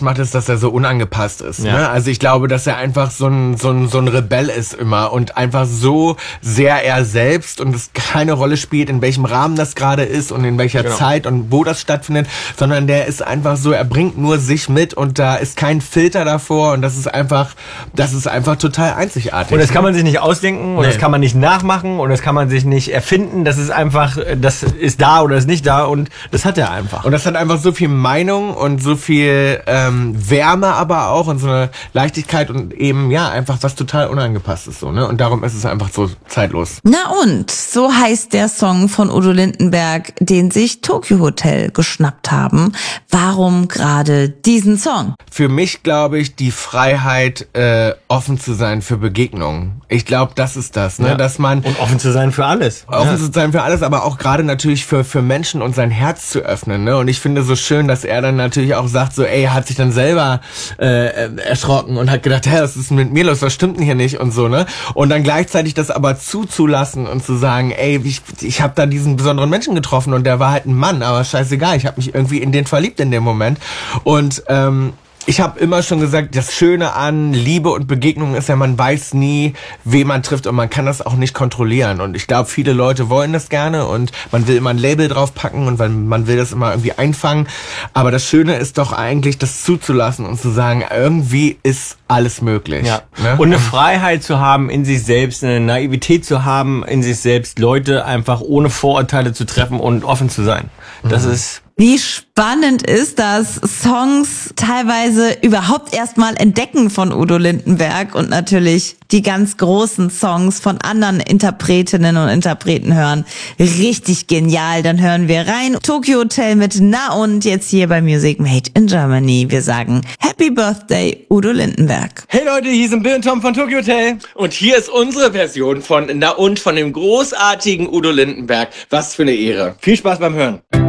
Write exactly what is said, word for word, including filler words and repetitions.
ausmacht, ist, dass er so unangepasst ist. Ja. Ne? Also ich glaube, dass er einfach so ein, so ein, so ein Rebell ist immer und einfach so sehr er selbst und es keine Rolle spielt, in welchem Rahmen das gerade ist und in welcher Genau. Zeit und wo das stattfindet, sondern der ist einfach so, er bringt nur sich mit und da ist kein Filter davor und das ist einfach, das ist einfach total einzigartig. Und das kann man sich nicht ausdenken und Nee. das kann man nicht nachmachen und das kann man sich nicht erfinden. Das ist einfach, das ist da oder ist nicht da und das hat er einfach. Und das hat einfach so viel Meinung und so viel ähm, Wärme aber auch und so eine Leichtigkeit und eben, ja, einfach was total unangepasst ist so, ne? Und darum ist es einfach so zeitlos. Na und, so heißt der Song von Udo Lindenberg, den sich Tokyo Hotel geschnappt haben. Warum gerade diesen Song? Für mich, glaube ich, die Freiheit, äh, offen zu sein für Begegnungen. Ich glaube, das ist das, ne? Ja. Dass man Und offen zu sein für alles. offen Ja. zu sein für alles, aber auch gerade natürlich für für Menschen und sein Herz zu öffnen, ne? Und ich finde so schön, dass er dann natürlich auch sagt, so, ey, er hat sich dann selber äh, erschrocken und hat gedacht, hä, was ist denn mit mir los, was stimmt denn hier nicht und so, ne? Und dann gleichzeitig das aber zuzulassen und zu sagen, ey, ich, ich habe da diesen besonderen Menschen getroffen und der war halt ein Mann, aber scheißegal, ich habe mich irgendwie in den verliebt in dem Moment und ähm, ich habe immer schon gesagt, das Schöne an Liebe und Begegnung ist ja, man weiß nie, wen man trifft und man kann das auch nicht kontrollieren. Und ich glaube, viele Leute wollen das gerne und man will immer ein Label draufpacken und man, man will das immer irgendwie einfangen. Aber das Schöne ist doch eigentlich, das zuzulassen und zu sagen, irgendwie ist alles möglich. Ja. Ne? Und eine Freiheit zu haben in sich selbst, eine Naivität zu haben in sich selbst, Leute einfach ohne Vorurteile zu treffen und offen zu sein. Das Mhm. ist Wie spannend ist das, Songs teilweise überhaupt erstmal entdecken von Udo Lindenberg und natürlich die ganz großen Songs von anderen Interpretinnen und Interpreten hören. Richtig genial, dann hören wir rein. Tokyo Hotel mit Na und jetzt hier bei Music Made in Germany. Wir sagen Happy Birthday, Udo Lindenberg. Hey Leute, hier sind Bill und Tom von Tokyo Hotel. Und hier ist unsere Version von Na und von dem großartigen Udo Lindenberg. Was für eine Ehre. Viel Spaß beim Hören.